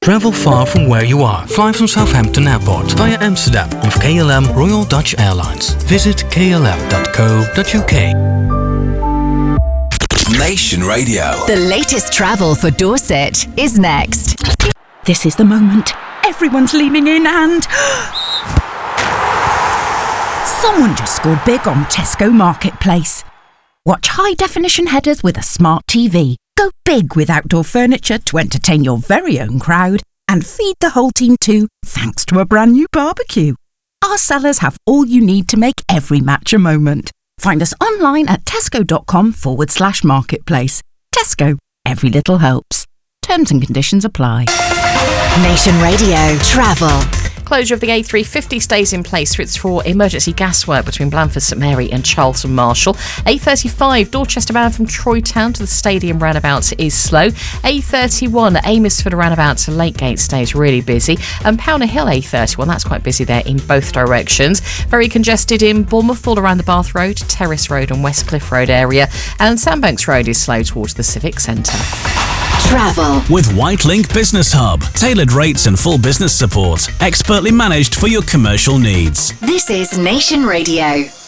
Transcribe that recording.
Travel far from where you are. Fly from Southampton Airport via Amsterdam with KLM Royal Dutch Airlines. Visit klm.co.uk. Nation Radio. The latest travel for Dorset is next. This is the moment. Everyone's leaning in and... someone just scored big on Tesco Marketplace. Watch high-definition headers with a smart TV. Go big with outdoor furniture to entertain your very own crowd and feed the whole team too, thanks to a brand new barbecue. Our sellers have all you need to make every match a moment. Find us online at tesco.com/marketplace. Tesco, every little helps. Terms and conditions apply. Nation Radio Travel. Closure of the A350 stays in place for emergency gas work between Blandford St Mary and Charlton Marshall. A35 Dorchester bound from Troy Town to the Stadium roundabout is slow. A31 Amesford roundabout to Lakegate stays really busy. And Pownor Hill A31, that's quite busy there in both directions. Very congested in Bournemouth all around the Bath Road, Terrace Road and West Cliff Road area. And Sandbanks Road is slow towards the Civic Centre. Travel with Whitelink Business Hub. Tailored rates and full business support. Expertly managed for your commercial needs. This is Nation Radio.